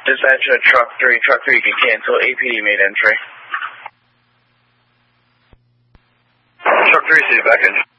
Dispatch to truck 3. Truck 3 can cancel. APD made entry. Truck 3, see you back in.